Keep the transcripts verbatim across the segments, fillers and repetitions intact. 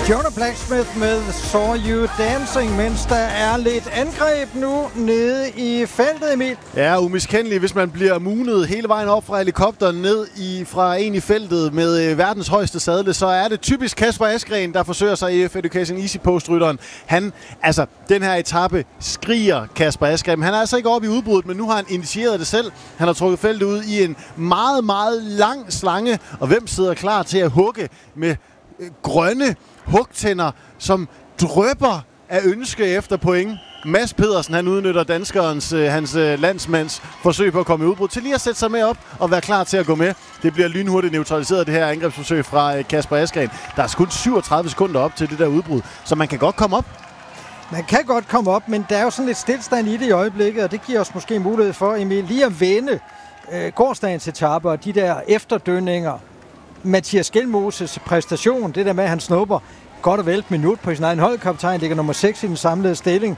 Jonah Blacksmith med Saw You Dancing, mens der er lidt angreb nu nede i feltet, Emil. Ja, umiskendeligt, hvis man bliver munet hele vejen op fra helikopteren ned i, fra en i feltet med øh, verdens højeste sadle, så er det typisk Kasper Asgreen, der forsøger sig i F Education Easy Post-rytteren. Han, altså, den her etape skriger Kasper Asgreen. Han er altså ikke oppe i udbruddet, men nu har han initieret det selv. Han har trukket feltet ud i en meget, meget lang slange, og hvem sidder klar til at hugge med øh, grønne hugtænder, som drypper af ønske efter point? Mads Pedersen, han udnytter danskerens, øh, hans øh, landsmands forsøg på at komme i udbrud til lige at sætte sig med op og være klar til at gå med. Det bliver lynhurtigt neutraliseret, det her angrebsforsøg fra øh, Kasper Asgreen. Der er kun syvogtredive sekunder op til det der udbrud, så man kan godt komme op. Man kan godt komme op, men der er jo sådan lidt stillstand i det i øjeblikket, og det giver os måske mulighed for, Emil, lige at vende øh, gårdsdagens etape og de der efterdønninger. Mathias Skelmoses præstation, det der med, at han snupper godt og vel et minut på sin egen holdkaptajn, ligger nummer seks i den samlede stilling.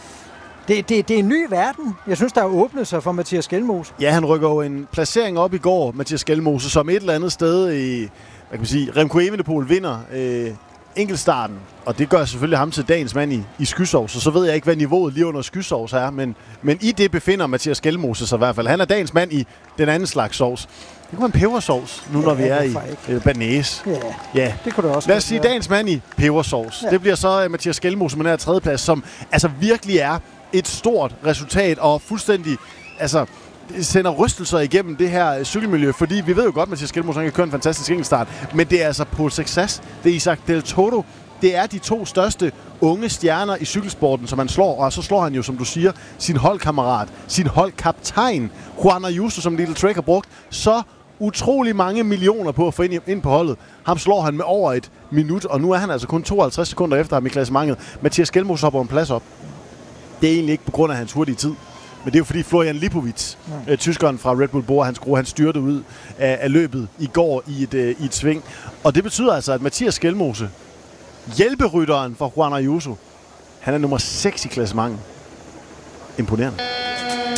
Det, det, det er en ny verden. Jeg synes, der er åbnet sig for Mathias Skelmose. Ja, han rykker jo en placering op i går, Mathias Skelmose, som et eller andet sted i, hvad kan man sige, Remco Evenepoel vinder øh, enkeltstarten, og det gør selvfølgelig ham til dagens mand i, i skysovs, og så ved jeg ikke, hvad niveauet lige under skysovs er, men, men i det befinder Mathias Skelmose sig i hvert fald. Han er dagens mand i den anden slags sovs. Det kunne være en pebersovs, nu ja, når vi er i øh, banæs. Ja, ja, det kunne det også. Lad os sige være. Dagens mand i pebersovs. Ja. Det bliver så uh, Mathias Skelmose med den her tredjeplads, som altså virkelig er et stort resultat, og fuldstændig altså sender rystelser igennem det her cykelmiljø, fordi vi ved jo godt, at Mathias Skelmose kan køre en fantastisk enkeltstart, men det er altså Paul Sexas, det er Isaac Del Toro, det er de to største unge stjerner i cykelsporten, som han slår, og så slår han jo, som du siger, sin holdkammerat, sin holdkaptajn, Juan Ayuso, som Little Trek har brugt så utrolig mange millioner på at få ind, ind på holdet. Ham slår han med over et minut, og nu er han altså kun tooghalvtreds sekunder efter ham i klassementet. Mathias Skelmose hopper en plads op. Det er egentlig ikke på grund af hans hurtige tid, men det er jo fordi Florian Lipovic, ja. øh, tyskeren fra Red Bull Bora, hans skrue, han styrte ud af, af løbet i går i et, øh, i et sving. Og det betyder altså, at Mathias Skelmose, hjælperytteren for Juan Ayuso, han er nummer seks i klassementet. Imponerende.